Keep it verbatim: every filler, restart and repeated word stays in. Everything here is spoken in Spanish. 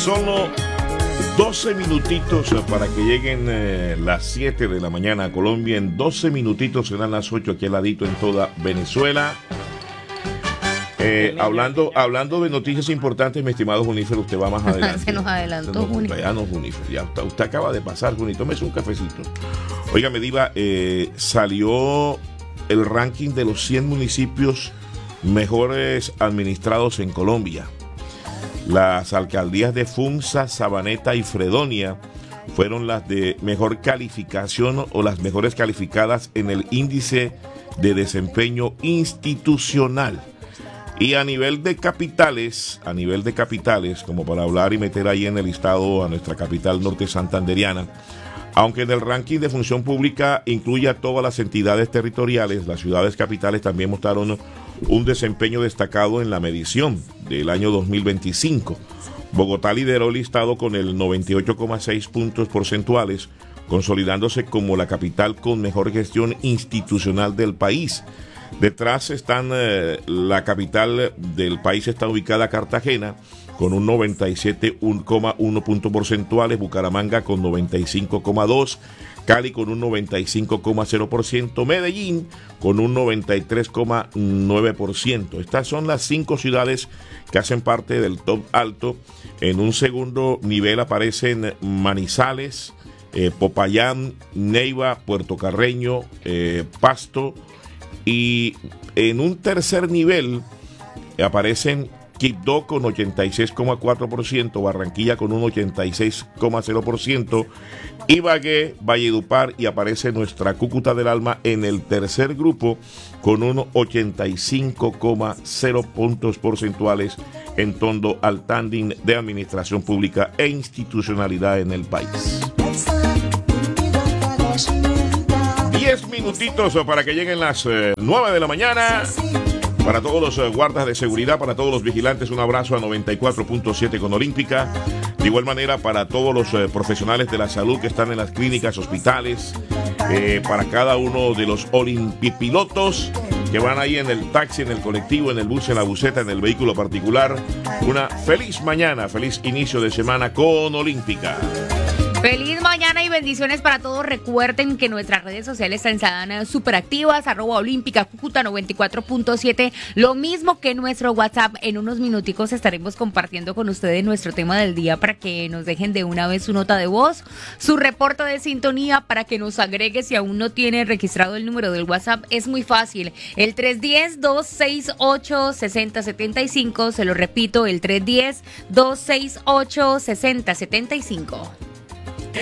Solo doce minutitos para que lleguen eh, las siete de la mañana a Colombia. En doce minutitos serán las ocho aquí al ladito en toda Venezuela. Eh, hablando, hablando de noticias importantes, mi estimado Junifer, usted va más adelante. Se nos adelantó, no, Junifer. Ya no, Junifer, ya usted, usted acaba de pasar, Junifer. Tómese un cafecito. Óigame, Diva, eh, salió el ranking de los cien municipios mejores administrados en Colombia. Las alcaldías de Funza, Sabaneta y Fredonia fueron las de mejor calificación o las mejores calificadas en el índice de desempeño institucional. Y a nivel de capitales, a nivel de capitales, como para hablar y meter ahí en el listado a nuestra capital norte santanderiana, aunque en el ranking de función pública incluye a todas las entidades territoriales, las ciudades capitales también mostraron un desempeño destacado en la medición del año dos mil veinticinco. Bogotá lideró el listado con el noventa y ocho coma seis puntos porcentuales, consolidándose como la capital con mejor gestión institucional del país. Detrás están eh, la capital del país, está ubicada Cartagena con un noventa y siete coma uno puntos porcentuales, Bucaramanga con noventa y cinco coma dos, Cali con un noventa y cinco coma cero por ciento, Medellín con un noventa y tres coma nueve por ciento. Estas son las cinco ciudades que hacen parte del top alto. En un segundo nivel aparecen Manizales, eh, Popayán, Neiva, Puerto Carreño, eh, Pasto. Y en un tercer nivel aparecen Quibdó con ochenta y seis coma cuatro por ciento, Barranquilla con un ochenta y seis coma cero por ciento, Ibagué, Valledupar, y aparece nuestra Cúcuta del Alma en el tercer grupo con un ochenta y cinco coma cero puntos porcentuales en torno al standing de administración pública e institucionalidad en el país. Diez minutitos para que lleguen las eh, nueve de la mañana. Para todos los eh, guardas de seguridad, para todos los vigilantes, un abrazo a noventa y cuatro punto siete con Olímpica. De igual manera, para todos los eh, profesionales de la salud que están en las clínicas, hospitales, eh, para cada uno de los olimpipilotos que van ahí en el taxi, en el colectivo, en el bus, en la buseta, en el vehículo particular. Una feliz mañana, feliz inicio de semana con Olímpica. Feliz mañana y bendiciones para todos. Recuerden que nuestras redes sociales están súper activas, arroba olímpica Cúcuta noventa y cuatro punto siete, lo mismo que nuestro WhatsApp. En unos minuticos estaremos compartiendo con ustedes nuestro tema del día para que nos dejen de una vez su nota de voz, su reporte de sintonía, para que nos agregue si aún no tiene registrado el número del WhatsApp. Es muy fácil, el tres uno cero, dos seis ocho, seis cero siete cinco, se lo repito, el tres uno cero, dos seis ocho, seis cero siete cinco.